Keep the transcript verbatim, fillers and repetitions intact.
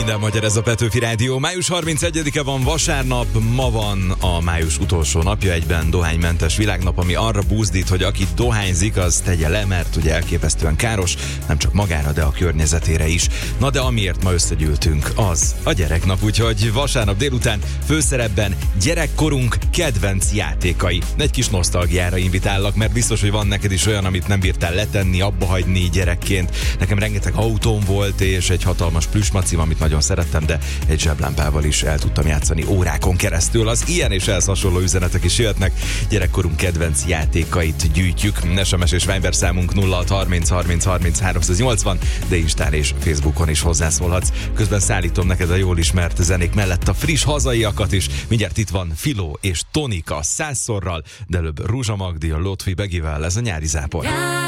Minden magyar, ez a Petőfi Rádió. május harmincegyedike van, vasárnap, ma van a május utolsó napja, egyben dohánymentes világnap, ami arra buzdít, hogy aki dohányzik, az tegye le, mert ugye elképesztően káros, nem csak magára, de a környezetére is. Na de amiért ma összegyűltünk, az a gyereknap, úgyhogy vasárnap délután főszerepben gyerekkorunk kedvenc játékai. Egy kis nosztalgiára invitállak, mert biztos, hogy van neked is olyan, amit nem bírtál letenni, abba hagyni gyerekként. Nekem rengeteg autóm volt, és egy hatalmas plüsmacim, amit nagyon szerettem, de egy zseblámpával is el tudtam játszani órákon keresztül. Az ilyen és ehhez hasonló üzenetek is jöhetnek. Gyerekkorunk kedvenc játékait gyűjtjük. es em es és Viber számunk nulla hat harminc harminc harminc háromszáznyolcvan, de Instán és Facebookon is hozzászólhatsz. Közben szállítom neked a jól ismert zenék mellett a friss hazaiakat is. Mindjárt itt van Filó és Tonika százszorral, de előbb Ruzsa Magdi, a Lotfi Begivel, ez a nyári zápor.